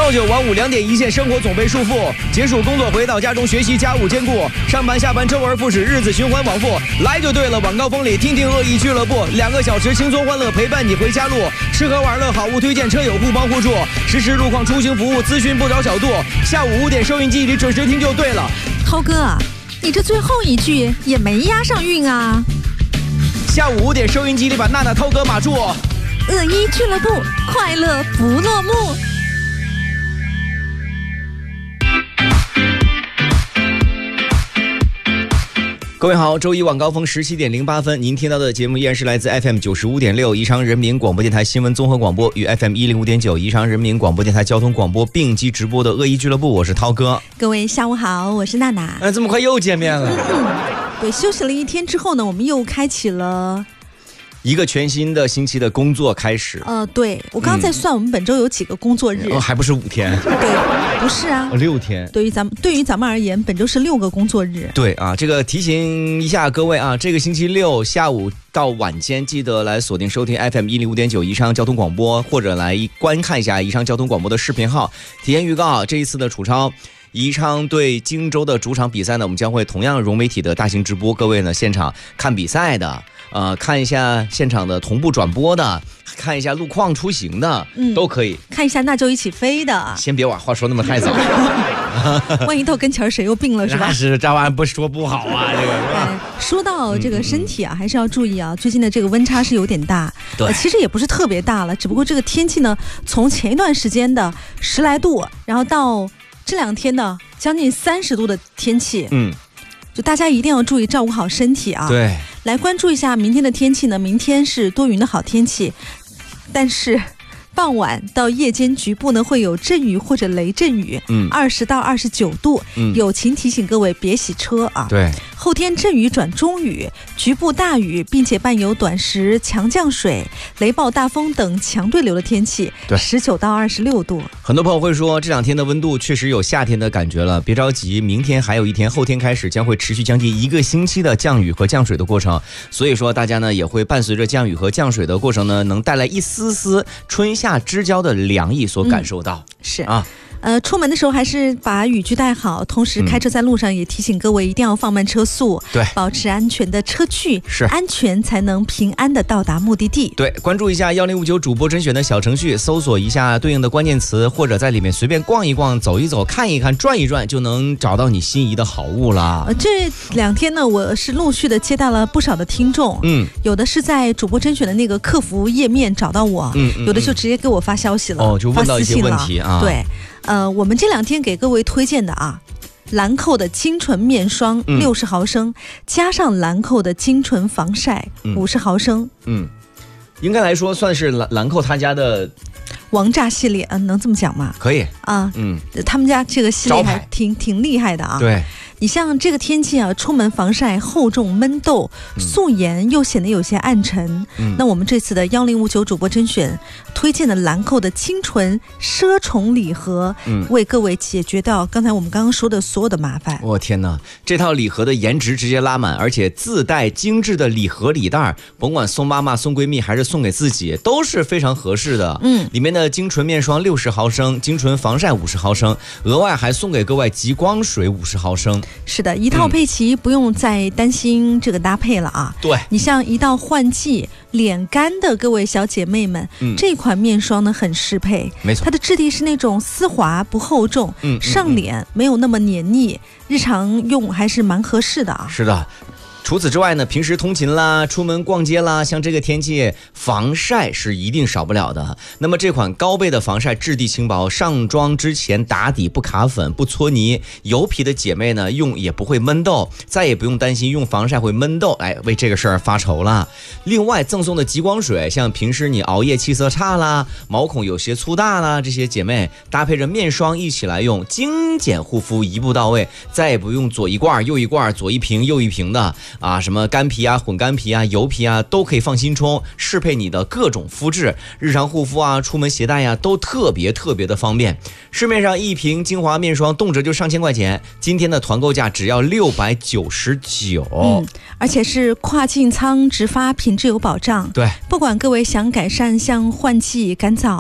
朝九晚五2点一线，生活总被束缚。结束工作回到家中，学习家务兼顾，上班下班周而复始，日子循环往复。来就对了，晚高峰里听听恶意俱乐部，2个小时轻松欢乐陪伴你回家路，吃喝玩乐好物推荐，车友互帮互助，实时路况出行服务，咨询不着小度。下午5点收音机里准时听就对了。 涛哥啊，你这最后一句也没押上韵啊。 下午5点收音机里把娜娜、涛哥码住。 恶意俱乐部，快乐不落幕。 各位好，周一晚高峰17点08分，您听到的节目依然是来自 FM 95.6宜昌人民广播电台新闻综合广播与 FM 105.9宜昌人民广播电台交通广播并机直播的恶意俱乐部，我是涛哥。 各位下午好，我是娜娜。 这么快又见面了。 对，休息了一天之后呢，我们又开启了一个全新的星期的工作开始。 对，我刚刚在算我们本周有几个工作日。 还不是5天。 对，不是啊 ，6天。 对于咱们而言，本周是6个工作日。 对啊，这个提醒一下各位啊，这个星期六下午到晚间记得来锁定收听 FM 105.9宜昌交通广播，或者来观看一下宜昌交通广播的视频号。提前预告，这一次的楚超宜昌对荆州的主场比赛呢，我们将会同样融媒体的大型直播，各位呢现场看比赛的，看一下现场的同步转播的，看一下路况出行的，都可以看一下那就一起飞的。 先别把话说那么太早。 万一到跟前谁又病了是吧？ 那是这玩意儿不说不好啊，这个是吧？ 说到这个身体啊，还是要注意啊。最近的这个温差是有点大， 对， 其实也不是特别大了，只不过这个天气呢，从前一段时间的10来度，然后到这2天呢将近30度的天气，就大家一定要注意照顾好身体啊。 对，来关注一下明天的天气呢，明天是多云的好天气，但是傍晚到夜间局部呢会有阵雨或者雷阵雨，20到29度，友情提醒各位别洗车啊。 对， 后天阵雨转中雨，局部大雨，并且伴有短时强降水、雷暴大风等强对流的天气。对，19到26度。 很多朋友会说这2天的温度确实有夏天的感觉了，别着急，明天还有1天，后天开始将会持续将近1个星期的降雨和降水的过程。所以说大家呢也会伴随着降雨和降水的过程呢，能带来一丝丝春夏之交的凉意所感受到。 是啊。出门的时候还是把雨具带好，同时开车在路上也提醒各位一定要放慢车速，对，保持安全的车距，是安全才能平安的到达目的地。 对，关注一下1059主播甄选的小程序，搜索一下对应的关键词，或者在里面随便逛一逛、走一走、看一看、转一转，就能找到你心仪的好物了。 这2天呢，我是陆续的接待了不少的听众，有的是在主播甄选的那个客服页面找到我，有的就直接给我发消息了， 就问到一些问题啊。 对。我们这2天给各位推荐的啊，兰蔻的精纯面霜60毫升，加上兰蔻的精纯防晒50毫升。 应该来说算是兰蔻他家的王炸系列，能这么讲吗？ 可以啊，他们家这个系列还挺厉害的啊。对。你像这个天气啊，出门防晒厚重闷痘，素颜又显得有些暗沉。那我们这次的1059主播甄选推荐的兰蔻的清纯奢宠礼盒，为各位解决到刚才我们刚刚说的所有的麻烦。 我天哪，这套礼盒的颜值直接拉满，而且自带精致的礼盒礼袋，甭管送妈妈、送闺蜜还是送给自己，都是非常合适的。里面的精纯面霜60毫升，精纯防晒50毫升，额外还送给各位极光水50毫升。 是的，一套配齐，不用再担心这个搭配了啊。 对， 你像一到换季脸干的各位小姐妹们，这款面霜呢很适配。没错，它的质地是那种丝滑不厚重，上脸没有那么黏腻，日常用还是蛮合适的啊。 是的。除此之外呢，平时通勤啦、出门逛街啦，像这个天气，防晒是一定少不了的。那么这款高倍的防晒质地轻薄，上妆之前打底不卡粉、不搓泥，油皮的姐妹呢用也不会闷痘，再也不用担心用防晒会闷痘，为这个事儿发愁了。另外赠送的极光水，像平时你熬夜气色差啦、毛孔有些粗大啦，这些姐妹搭配着面霜一起来用，精简护肤一步到位，再也不用左一罐右一罐、左一瓶右一瓶的。什么干皮啊、混干皮啊、油皮啊，都可以放心冲，适配你的各种肤质，日常护肤啊、出门携带啊，都特别的方便。市面上一瓶精华面霜动辄就上千块钱，今天的团购价只要699， 而且是跨境仓直发，品质有保障。 对， 不管各位想改善像换季、干燥